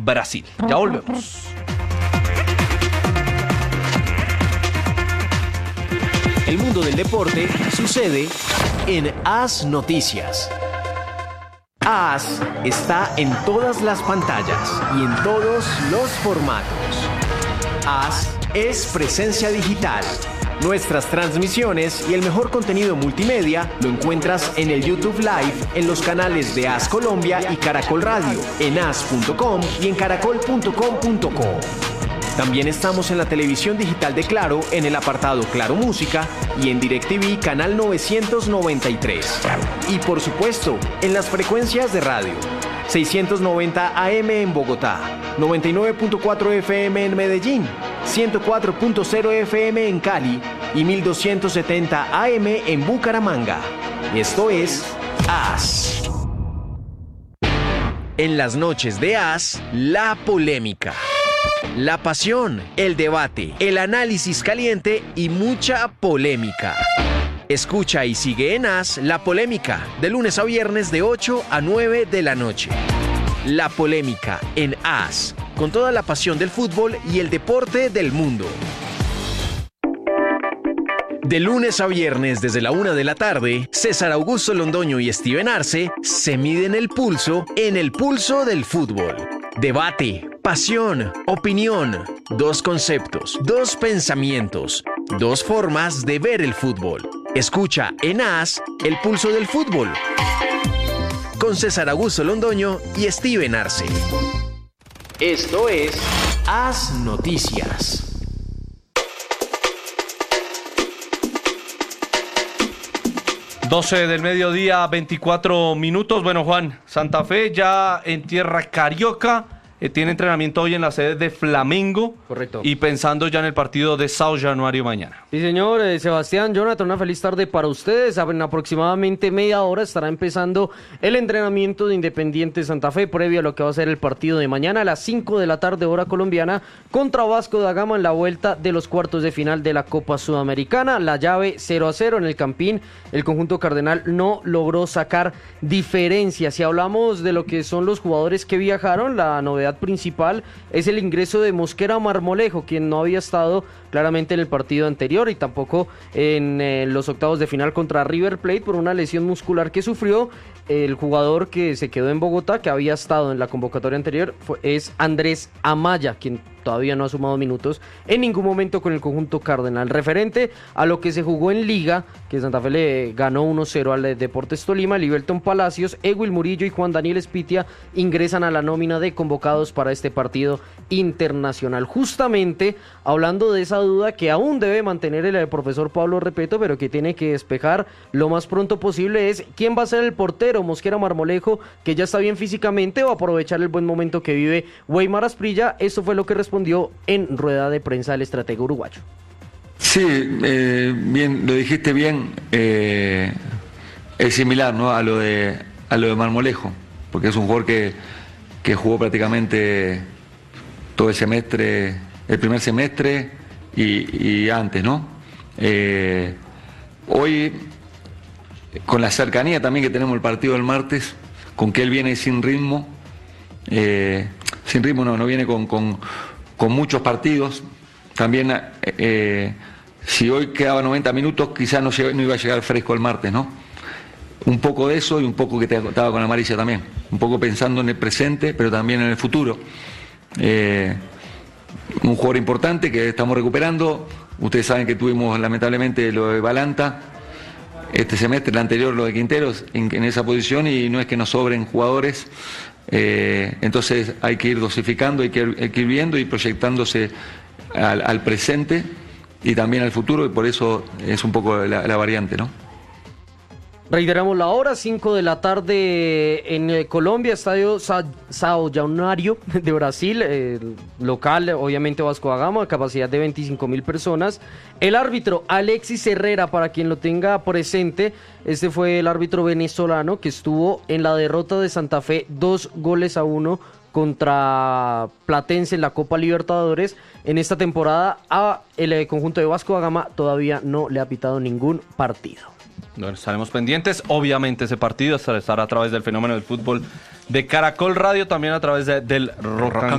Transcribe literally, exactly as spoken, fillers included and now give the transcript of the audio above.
Brasil. Ya volvemos. El mundo del deporte sucede en AS Noticias. AS está en todas las pantallas y en todos los formatos. AS es presencia digital. Nuestras transmisiones y el mejor contenido multimedia lo encuentras en el YouTube Live, en los canales de AS Colombia y Caracol Radio, en as punto com y en caracol punto com punto co. También estamos en la televisión digital de Claro, en el apartado Claro Música y en DirecTV canal novecientos noventa y tres. Y por supuesto, en las frecuencias de radio. seiscientos noventa A M en Bogotá, noventa y nueve punto cuatro F M en Medellín, ciento cuatro punto cero F M en Cali y mil doscientos setenta A M en Bucaramanga. Esto es AS. En las noches de AS, la polémica. La pasión, el debate, el análisis caliente y mucha polémica. Escucha y sigue en AS La Polémica, de lunes a viernes de ocho a nueve de la noche. La Polémica en AS, con toda la pasión del fútbol y el deporte del mundo. De lunes a viernes desde la una de la tarde, César Augusto Londoño y Steven Arce se miden el pulso en el pulso del fútbol. Debate, pasión, opinión, dos conceptos, dos pensamientos, dos formas de ver el fútbol. Escucha en AS el pulso del fútbol con César Augusto Londoño y Steven Arce. Esto es AS Noticias. doce del mediodía, veinticuatro minutos. Bueno, Juan, Santa Fe ya en tierra carioca. Eh, tiene entrenamiento hoy en la sede de Flamengo. Correcto. Y pensando ya en el partido de São Januário mañana. Sí, señor. Eh, Sebastián, Jonathan, una feliz tarde para ustedes. En aproximadamente media hora estará empezando el entrenamiento de Independiente Santa Fe, previo a lo que va a ser el partido de mañana a las cinco de la tarde, hora colombiana, contra Vasco da Gama en la vuelta de los cuartos de final de la Copa Sudamericana. La llave cero a cero en el Campín. El conjunto cardenal no logró sacar diferencias. Si hablamos de lo que son los jugadores que viajaron, la novedad principal es el ingreso de Mosquera Marmolejo, quien no había estado claramente en el partido anterior y tampoco en eh, los octavos de final contra River Plate por una lesión muscular que sufrió. El jugador que se quedó en Bogotá, que había estado en la convocatoria anterior, fue, es Andrés Amaya, quien todavía no ha sumado minutos en ningún momento con el conjunto cardenal. Referente a lo que se jugó en Liga, que Santa Fe le ganó uno cero al Deportes Tolima, Liberton Palacios, Ewil Murillo y Juan Daniel Espitia ingresan a la nómina de convocados para este partido internacional. Justamente hablando de esa duda que aún debe mantener el, el profesor Pablo Repeto, pero que tiene que despejar lo más pronto posible, es quién va a ser el portero, Mosquera Marmolejo, que ya está bien físicamente, o aprovechar el buen momento que vive Weimar Asprilla. Esto fue lo que respondió en rueda de prensa el estratega uruguayo. Sí, eh, bien, lo dijiste bien, eh, es similar, ¿no?, a lo de a lo de Marmolejo, porque es un jugador que, que jugó prácticamente todo el semestre, el primer semestre y, y antes, ¿no? Eh, hoy, con la cercanía también que tenemos el partido del martes, con que él viene sin ritmo, eh, sin ritmo no, no viene con, con, con muchos partidos, también eh, si hoy quedaba noventa minutos quizás no, no iba a llegar fresco el martes, ¿no? Un poco de eso y un poco que te estaba con Amarilla también, un poco pensando en el presente pero también en el futuro. Eh, un jugador importante que estamos recuperando. Ustedes saben que tuvimos lamentablemente lo de Balanta este semestre, el anterior lo de Quinteros en, en esa posición, y no es que nos sobren jugadores, eh, entonces hay que ir dosificando, hay que, hay que ir viendo y proyectándose al, al presente y también al futuro, y por eso es un poco la, la variante, ¿no? Reiteramos la hora, cinco de la tarde en eh, Colombia, estadio Sa- São Januário de Brasil, eh, local, obviamente Vasco da Gama, capacidad de veinticinco mil personas. El árbitro Alexis Herrera, para quien lo tenga presente, este fue el árbitro venezolano que estuvo en la derrota de Santa Fe, dos goles a uno contra Platense en la Copa Libertadores. En esta temporada a el eh, conjunto de Vasco da Gama todavía no le ha pitado ningún partido. Bueno, estaremos pendientes. Obviamente ese partido estará a través del Fenómeno del Fútbol de Caracol Radio, también a través de, del Rock and